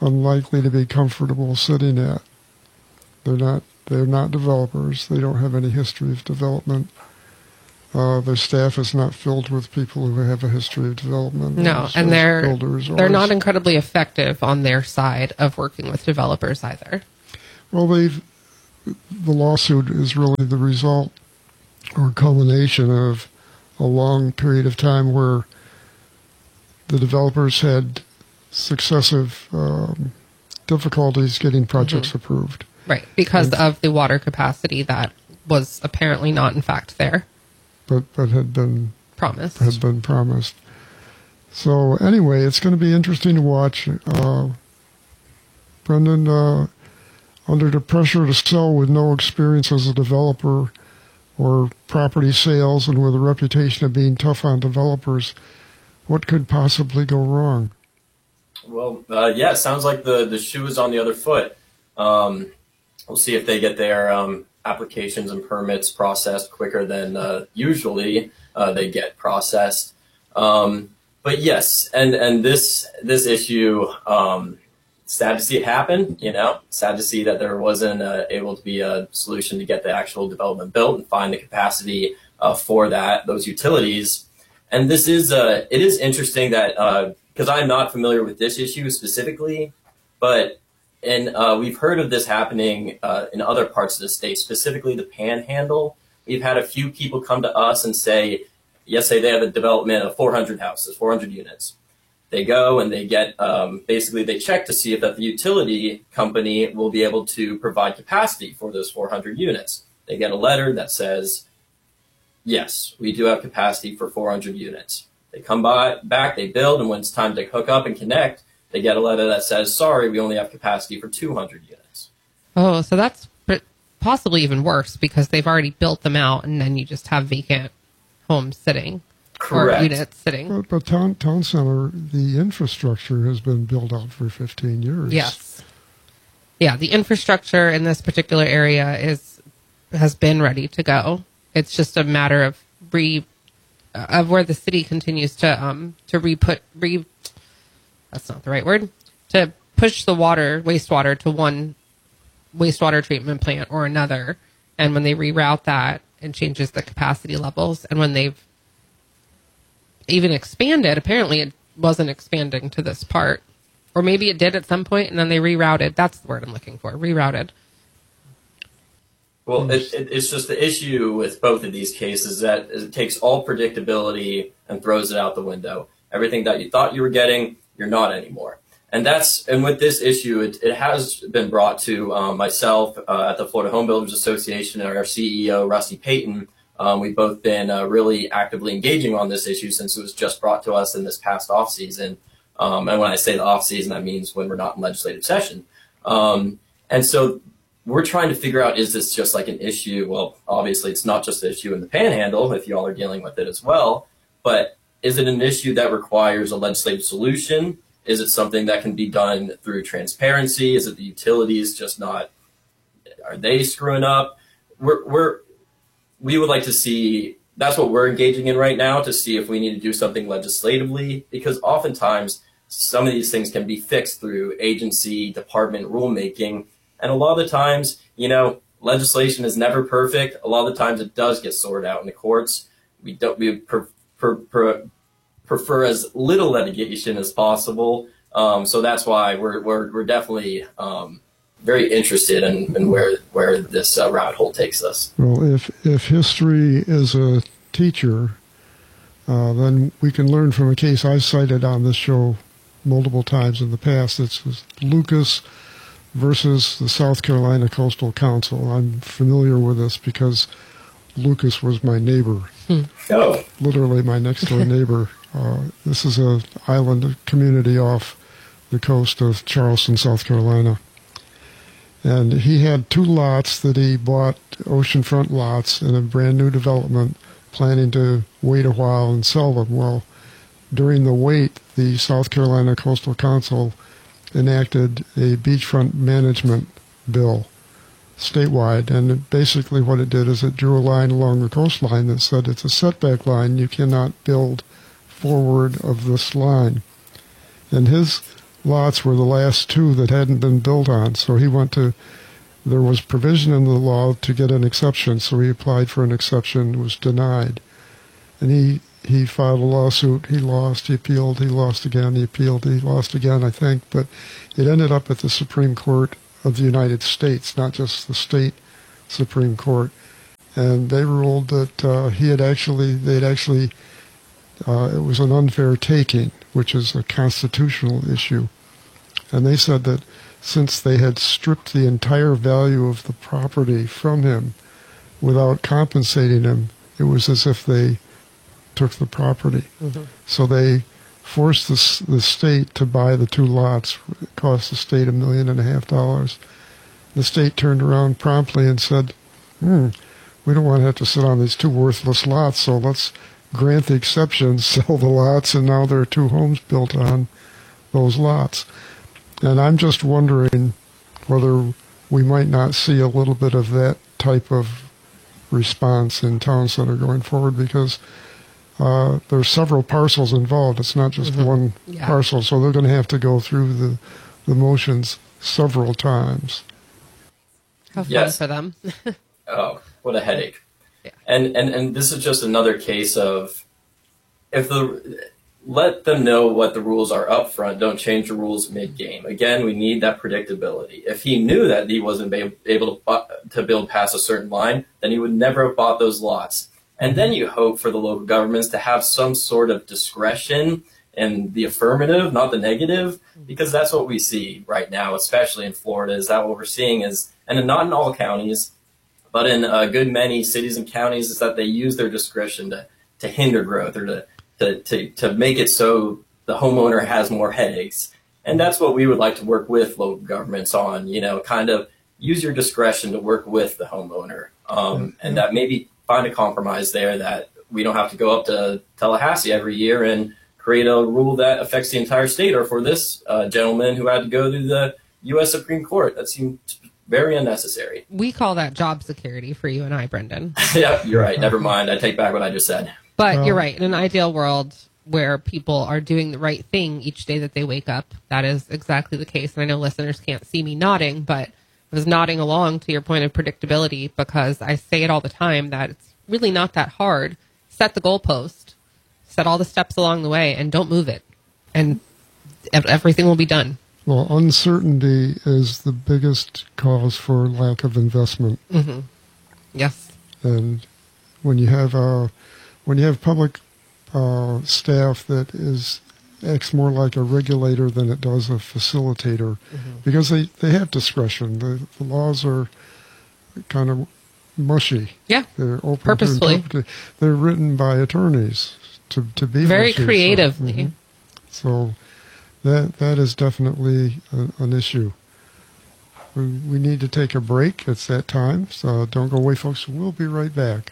Q: unlikely to be comfortable sitting at. They're not they're not developers. They don't have any history of development. Uh, their staff is not filled with people who have a history of development.
S: No,
Q: as,
S: and
Q: as
S: they're
Q: builders or
S: they're
Q: as-
S: not incredibly effective on their side of working with developers either.
Q: Well, they've the lawsuit is really the result or culmination of a long period of time where the developers had successive um, difficulties getting projects
S: Mm-hmm.
Q: approved.
S: Right, because
Q: And-
S: of the water capacity that was apparently not in fact there.
Q: but but had been
S: Promised.
Q: had been promised. So anyway, it's going to be interesting to watch. Uh, Brendan, uh, under the pressure to sell with no experience as a developer or property sales and with a reputation of being tough on developers, what could possibly go wrong?
R: Well, uh, yeah, it sounds like the, the shoe is on the other foot. Um, we'll see if they get their um, applications and permits processed quicker than uh, usually uh, they get processed. Um, but yes, and, and this this issue, um, sad to see it happen, you know, sad to see that there wasn't uh, able to be a solution to get the actual development built and find the capacity uh, for that, those utilities. And this is, uh, it is interesting that, because I'm not familiar with this issue specifically, but and uh, we've heard of this happening uh, in other parts of the state, specifically the Panhandle. We've had a few people come to us and say, yes, say they have a development of four hundred houses, four hundred units. They go and they get, um, basically they check to see if that the utility company will be able to provide capacity for those four hundred units. They get a letter that says, yes, we do have capacity for four hundred units. They come by, back, they build, and when it's time to hook up and connect, they get a letter that says, sorry, we only have capacity for two hundred units.
S: Oh, so that's pr- possibly even worse because they've already built them out and then you just have vacant homes sitting.
R: Correct.
S: Or units sitting.
Q: But, but town, town center, the infrastructure has been built out for fifteen years.
S: Yes. Yeah, the infrastructure in this particular area is has been ready to go. It's just a matter of re of where the city continues to um to re put re that's not the right word to push the water wastewater to one wastewater treatment plant or another, and when they reroute that, it changes the capacity levels. And when they've even expanded, apparently it wasn't expanding to this part. Or maybe it did at some point, and then they rerouted. That's the word I'm looking for. Rerouted.
R: Well, it, it, it's just the issue with both of these cases that it takes all predictability and throws it out the window. Everything that you thought you were getting, you're not anymore. And that's and with this issue, it, it has been brought to um, myself uh, at the Florida Home Builders Association and our C E O, Rusty Payton. Um, we've both been uh, really actively engaging on this issue since it was just brought to us in this past off season. Um, and when I say the off season, that means when we're not in legislative session. Um, and so we're trying to figure out, is this just like an issue? Well, obviously it's not just an issue in the Panhandle, if y'all are dealing with it as well, but is it an issue that requires a legislative solution? Is it something that can be done through transparency? Is it the utilities just not, are they screwing up? We're, we're, we would like to see, that's what we're engaging in right now, to see if we need to do something legislatively, because oftentimes some of these things can be fixed through agency, department rulemaking. And a lot of the times, you know, legislation is never perfect. A lot of the times it does get sorted out in the courts. We don't, we per, per, per, prefer as little litigation as possible. Um, so that's why we're, we're, we're definitely um, very interested in, in where, where this uh, rabbit hole takes us.
Q: Well, if, if history is a teacher, uh, then we can learn from a case I've cited on this show multiple times in the past. It's Lucas versus the South Carolina Coastal Council. I'm familiar with this because Lucas was my neighbor.
R: Hmm. Oh.
Q: Literally my next door neighbor. Uh, this is an island community off the coast of Charleston, South Carolina. And he had two lots that he bought, oceanfront lots, in a brand new development, planning to wait a while and sell them. Well, during the wait, the South Carolina Coastal Council enacted a beachfront management bill statewide, and basically what it did is it drew a line along the coastline that said it's a setback line, you cannot build forward of this line. And his lots were the last two that hadn't been built on. So he went to, there was provision in the law to get an exception, so he applied for an exception, was denied. And he, he filed a lawsuit, he lost, he appealed, he lost again, he appealed, he lost again, I think, but it ended up at the Supreme Court of the United States, not just the state Supreme Court. And they ruled that uh, he had actually, they'd actually, uh, it was an unfair taking, which is a constitutional issue. And they said that since they had stripped the entire value of the property from him without compensating him, it was as if they took the property. Mm-hmm. So they forced the, the state to buy the two lots. It cost the state a million and a half dollars. The state turned around promptly and said, hmm, we don't want to have to sit on these two worthless lots, so let's grant the exception, sell the lots, and now there are two homes built on those lots. And I'm just wondering whether we might not see a little bit of that type of response in Town Center going forward, because uh, there's several parcels involved. It's not just mm-hmm. one yeah. parcel, so they're going to have to go through the, the motions several times.
S: How fun
R: yes.
S: for them.
R: Oh, what a headache. Yeah. And, and and this is just another case of, if the let them know what the rules are up front, don't change the rules mid-game. Again, we need that predictability. If he knew that he wasn't able to, to build past a certain line, then he would never have bought those lots. And then you hope for the local governments to have some sort of discretion in the affirmative, not the negative, because that's what we see right now, especially in Florida, is that what we're seeing is, and not in all counties, but in a good many cities and counties, is that they use their discretion to, to hinder growth or to, to, to, to make it so the homeowner has more headaches. And that's what we would like to work with local governments on, you know, kind of use your discretion to work with the homeowner. Um, and that maybe find a compromise there that we don't have to go up to Tallahassee every year and create a rule that affects the entire state, or for this uh, gentleman who had to go to the U S Supreme Court. That seemed very unnecessary.
S: We call that job security for you and I, Brendan.
R: Yeah, you're right. Never mind. I take back what I just said.
S: But well, you're right. In an ideal world where people are doing the right thing each day that they wake up, that is exactly the case. And I know listeners can't see me nodding, but I was nodding along to your point of predictability, because I say it all the time that it's really not that hard. Set the goalpost, set all the steps along the way, and don't move it. And everything will be done.
Q: Well, uncertainty is the biggest cause for lack of investment.
S: Mm-hmm. Yes.
Q: And when you have uh, when you have public uh, staff that is acts more like a regulator than it does a facilitator, mm-hmm. because they, they have discretion. The, the laws are kind of mushy.
S: Yeah.
Q: They're open
S: purposefully.
Q: To They're written by attorneys to to be
S: very
Q: mushy,
S: creatively.
Q: So, mm-hmm. so that that is definitely a, an issue. We, we need to take a break. It's that time, so don't go away, folks. We'll be right back.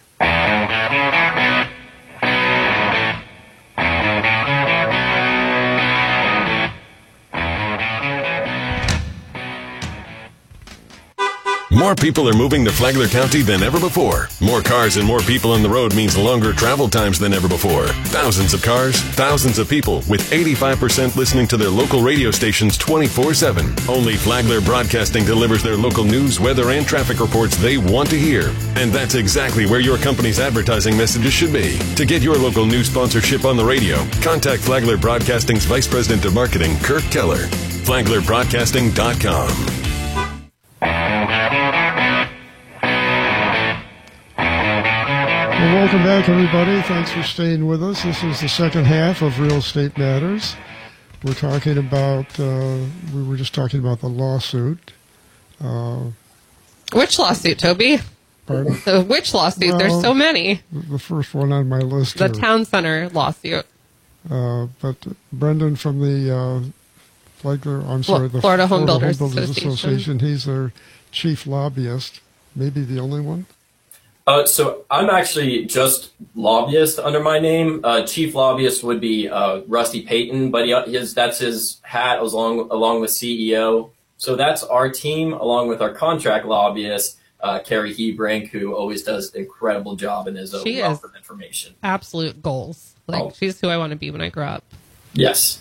F: More people are moving to Flagler County than ever before. More cars and more people on the road means longer travel times than ever before. Thousands of cars, thousands of people, with eighty-five percent listening to their local radio stations twenty-four seven. Only Flagler Broadcasting delivers their local news, weather, and traffic reports they want to hear. And that's exactly where your company's advertising messages should be. To get your local news sponsorship on the radio, contact Flagler Broadcasting's Vice President of Marketing, Kirk Keller. Flagler Broadcasting dot com.
Q: Well, welcome back, everybody. Thanks for staying with us. This is the second half of Real Estate Matters. We're talking about, uh, we were just talking about the lawsuit. Uh,
S: Which lawsuit, Toby?
Q: Pardon?
S: Which lawsuit?
Q: Well,
S: There's so many.
Q: The first one on my list
S: The
Q: here.
S: Town Center lawsuit.
Q: Uh, but Brendan from the uh, Flagler, I'm sorry, the
S: Florida Home
Q: Florida
S: Builders
Q: Home Builders
S: Association.
Q: Association. He's their chief lobbyist, maybe the only one.
R: Uh, so I'm actually just lobbyist under my name. Uh, chief lobbyist would be uh, Rusty Payton, but he, his that's his hat along along with C E O. So that's our team, along with our contract lobbyist, uh, Carrie Hebrink, who always does an incredible job and is a
S: She
R: wealth
S: is
R: of information.
S: Absolute goals. Like
R: Oh.
S: she's who I want to be when I grow up.
R: Yes.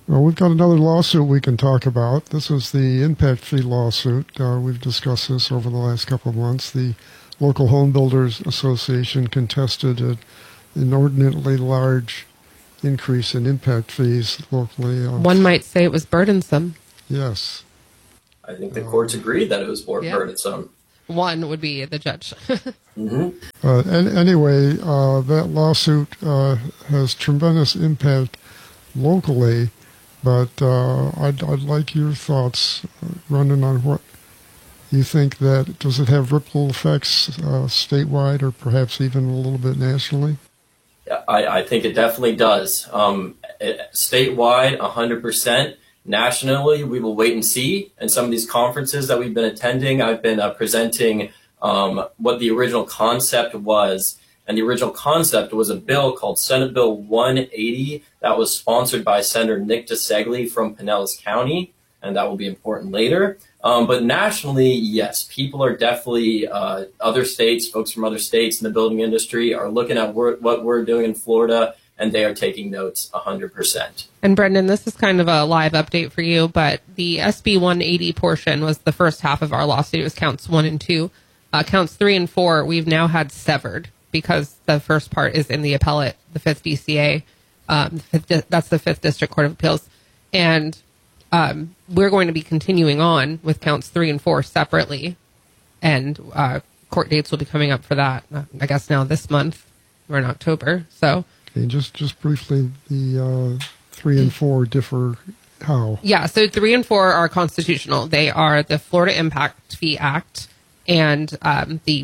Q: Well, we've got another lawsuit we can talk about. This is the impact fee lawsuit. Uh, we've discussed this over the last couple of months. The Local Home Builders Association contested an inordinately large increase in impact fees locally. Uh,
S: One might say it was burdensome.
Q: Yes.
R: I think the courts agreed that it was more
S: Yeah.
R: burdensome.
S: One would be the judge.
R: Mm-hmm.
Q: Uh, and anyway, uh, that lawsuit uh, has tremendous impact locally, but uh, I'd, I'd like your thoughts, uh, Brendan, on what you think that, does it have ripple effects uh, statewide or perhaps even a little bit nationally?
R: I, I think it definitely does. Um, it, statewide, one hundred percent. Nationally, we will wait and see. And some of these conferences that we've been attending, I've been uh, presenting um, what the original concept was. And the original concept was a bill called Senate Bill one eighty that was sponsored by Senator Nick DeSegli from Pinellas County, and that will be important later. Um, but nationally, yes, people are definitely, uh, other states, folks from other states in the building industry are looking at wor- what we're doing in Florida, and they are taking notes one hundred percent.
S: And Brendan, this is kind of a live update for you, but the S B one eighty portion was the first half of our lawsuit. It was counts one and two. Uh, counts three and four, we've now had severed because the first part is in the appellate, the fifth D C A. Um, the fifth di- that's the fifth District Court of Appeals. And um, we're going to be continuing on with counts three and four separately. And uh, court dates will be coming up for that, uh, I guess now this month. We're in October, so...
Q: Okay, just, just briefly, the uh, three and four differ how?
S: Yeah, so three and four are constitutional. They are the Florida Impact Fee Act and um, the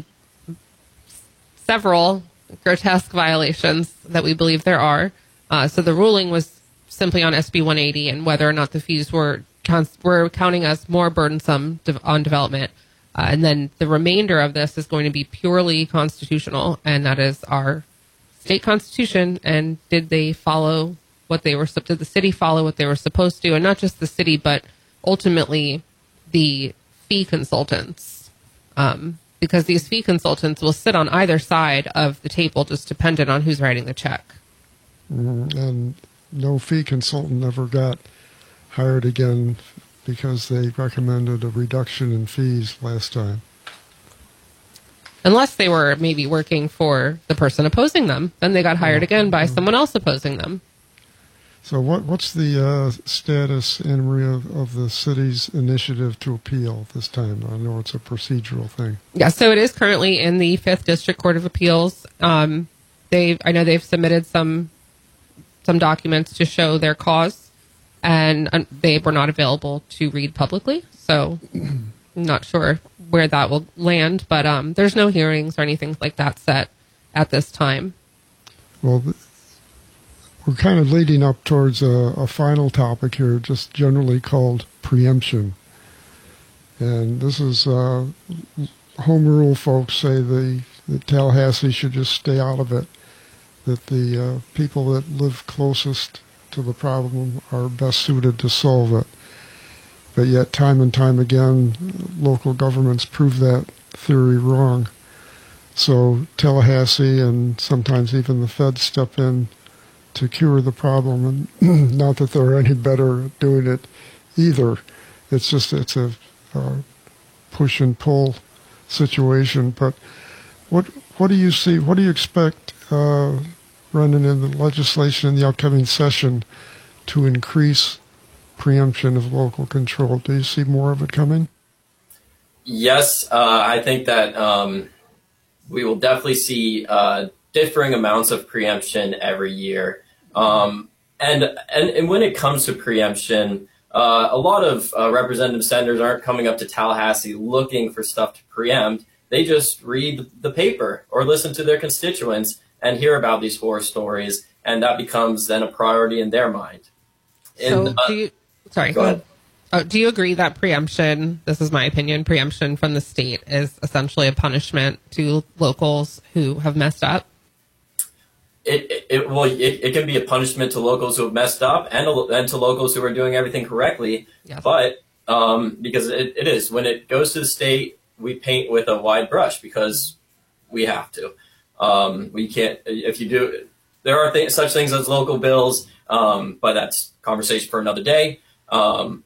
S: several grotesque violations that we believe there are. Uh, so the ruling was simply on S B one eighty and whether or not the fees were trans- were counting as more burdensome de- on development. Uh, and then the remainder of this is going to be purely constitutional, and that is our state constitution. And did they follow what they were, did the city follow what they were supposed to? And not just the city, but ultimately the fee consultants. Um, because these fee consultants will sit on either side of the table, just dependent on who's writing the check.
Q: Mm, and no fee consultant ever got hired again because they recommended a reduction in fees last time.
S: Unless they were maybe working for the person opposing them. Then they got hired again by someone else opposing them.
Q: So what what's the uh, status, Anna Maria, of, of the city's initiative to appeal this time? I know it's a procedural thing.
S: Yeah, so it is currently in the fifth District Court of Appeals. Um, they, I know they've submitted some some documents to show their cause, and um, they were not available to read publicly. So I'm not sure where that will land, but um, there's no hearings or anything like that set at this time.
Q: Well, th- we're kind of leading up towards a, a final topic here, just generally called preemption. And this is, uh, home rule folks say the, that Tallahassee should just stay out of it, that the uh, people that live closest to the problem are best suited to solve it. But yet, time and time again, local governments prove that theory wrong. So Tallahassee and sometimes even the feds step in to cure the problem, and not that they're any better at doing it either. It's just it's a uh, push and pull situation. But what what do you see? What do you expect, uh, Brendan, in the legislation in the upcoming session to increase preemption of local control? Do you see more of it coming?
R: Yes, uh, I think that um, we will definitely see uh, differing amounts of preemption every year. Um, and, and and when it comes to preemption, uh, a lot of uh, representative senators aren't coming up to Tallahassee looking for stuff to preempt. They just read the paper or listen to their constituents and hear about these horror stories, and that becomes then a priority in their mind. In,
S: so,
R: uh,
S: do you, sorry,
R: go ahead.
S: Oh, do you agree that preemption, this is my opinion, preemption from the state is essentially a punishment to locals who have messed up?
R: It, it, it well, it, it can be a punishment to locals who have messed up and, and to locals who are doing everything correctly.
S: Yes.
R: But um, because it, it is, when it goes to the state, we paint with a wide brush because we have to. Um, we can't, if you do, there are th- such things as local bills, um, but that's conversation for another day. Um,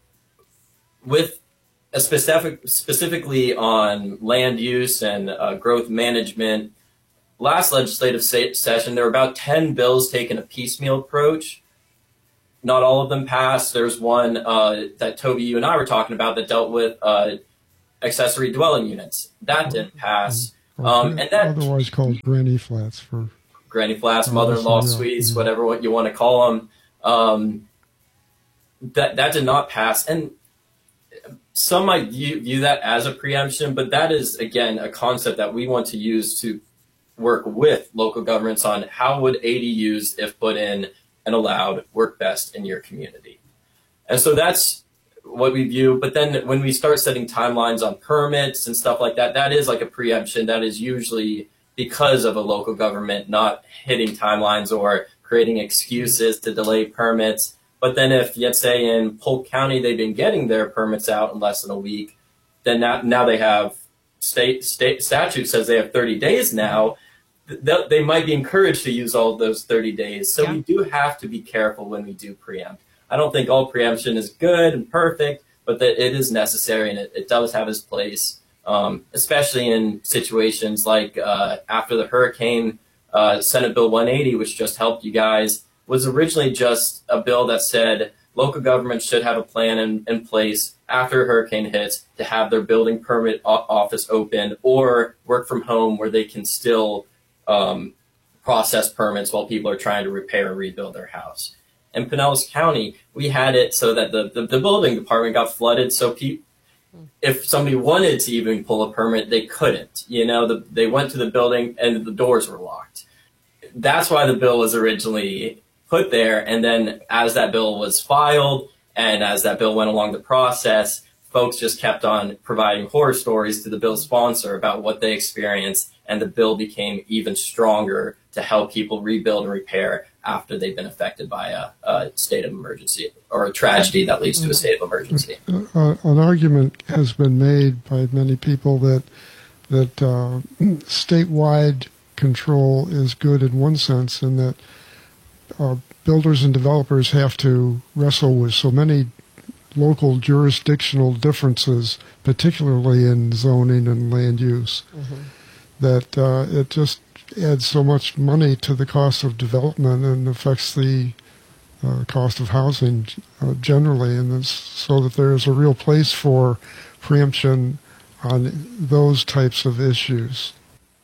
R: with a specific, specifically on land use and uh, growth management, last legislative se- session, there were about ten bills taking a piecemeal approach. Not all of them passed. There's one uh, that Toby, you and I were talking about that dealt with uh, accessory dwelling units. That didn't pass. Um, and that
Q: otherwise called granny flats for
R: granny flats, mother-in-law
Q: yeah,
R: suites,
Q: yeah.
R: whatever what you want to call them. Um, that that did not pass, and some might view, view that as a preemption, but that is again a concept that we want to use to work with local governments on how would A D Us, if put in and allowed, work best in your community. And so that's what we view. But then when we start setting timelines on permits and stuff like that, that is like a preemption. That is usually because of a local government not hitting timelines or creating excuses to delay permits. But then if, let's say in Polk County, they've been getting their permits out in less than a week, then now, now they have state, state statute says they have thirty days now. Th- they might be encouraged to use all those thirty days. So yeah. we do have to be careful when we do preempt. I don't think all preemption is good and perfect, but that it is necessary and it, it does have its place, um, especially in situations like uh, after the hurricane, uh, Senate Bill one eighty, which just helped you guys, was originally just a bill that said local governments should have a plan in, in place after a hurricane hits to have their building permit o- office open or work from home where they can still um, process permits while people are trying to repair and rebuild their house. In Pinellas County, we had it so that the, the, the building department got flooded. So pe- if somebody wanted to even pull a permit, they couldn't. You know, the, they went to the building and the doors were locked. That's why the bill was originally put there. And then as that bill was filed and as that bill went along the process, folks just kept on providing horror stories to the bill sponsor about what they experienced. And the bill became even stronger to help people rebuild and repair after they've been affected by a, a state of emergency or a tragedy that leads to a state of emergency.
Q: Uh, an argument has been made by many people that that uh, statewide control is good in one sense, and that uh, builders and developers have to wrestle with so many local jurisdictional differences, particularly in zoning and land use, mm-hmm. that uh, it just adds so much money to the cost of development and affects the uh, cost of housing uh, generally, and it's so that there is a real place for preemption on those types of issues.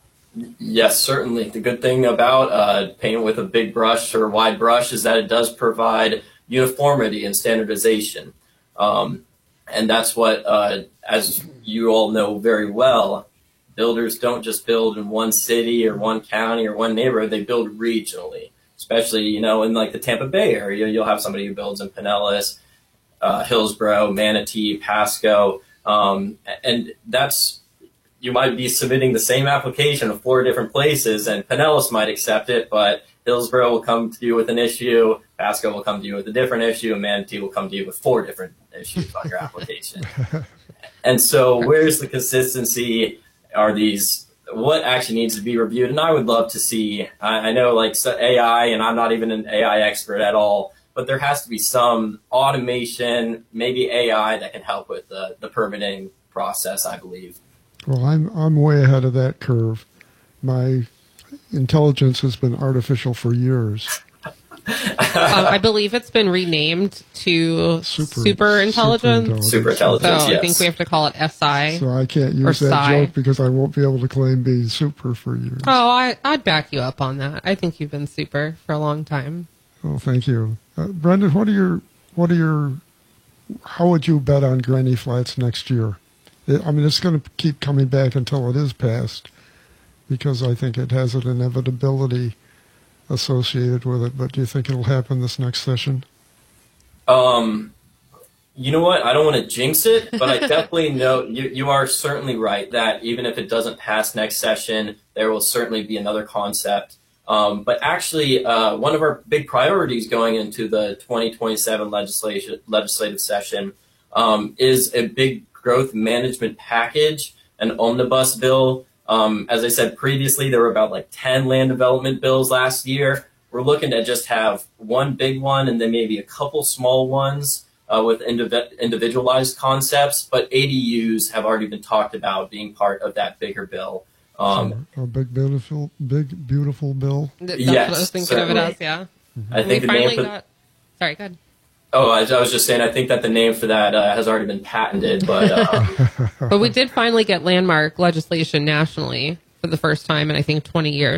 R: Yes, certainly. The good thing about uh, painting with a big brush or wide brush is that it does provide uniformity and standardization. Um, and that's what, uh, as you all know very well, builders don't just build in one city or one county or one neighborhood. They build regionally, especially, you know, in like the Tampa Bay area. You'll have somebody who builds in Pinellas, uh, Hillsborough, Manatee, Pasco. Um, and that's, you might be submitting the same application of four different places, and Pinellas might accept it, but Hillsborough will come to you with an issue, Pasco will come to you with a different issue, and Manatee will come to you with four different issues on your application. And so where's the consistency? Are these, what actually needs to be reviewed? And I would love to see, I, I know like A I, and I'm not even an A I expert at all, but there has to be some automation, maybe A I that can help with the, the permitting process, I believe.
Q: Well, I'm I'm way ahead of that curve. My intelligence has been artificial for years.
S: um, I believe it's been renamed to super, super intelligence.
R: Super intelligence.
S: So
R: yes.
S: I think we have to call it S I.
Q: So I can't use that
S: Psi.
Q: joke because I won't be able to claim being super for years.
S: Oh, I, I'd back you up on that. I think you've been super for a long time.
Q: Oh, thank you, uh, Brendan. What are your what are your how would you bet on granny flats next year? I mean, it's going to keep coming back until it is passed, because I think it has an inevitability associated with it. But do you think it'll happen this next session?
R: Um, you know what? I don't want to jinx it, but I definitely know you, you are certainly right that even if it doesn't pass next session, there will certainly be another concept. Um, but actually, uh, one of our big priorities going into the twenty twenty-seven legislation, legislative session um, is a big growth management package, an omnibus bill. Um, as I said previously, there were about like ten land development bills last year. We're we're looking to just have one big one and then maybe a couple small ones uh, with indiv- individualized concepts. But A D Us have already been talked about being part of that bigger bill. Um,
Q: so, a big, beautiful, big, beautiful bill.
S: That's
R: yes,
S: what I was thinking
R: certainly.
S: of it as, yeah.
R: Mm-hmm. I
S: And
R: think
S: we
R: the
S: finally
R: name for,
S: got, sorry, go ahead.
R: Oh, I, I was just saying, I think that the name for that uh, has already been patented, but um,
S: But we did finally get landmark legislation nationally for the first time in, I think, twenty years.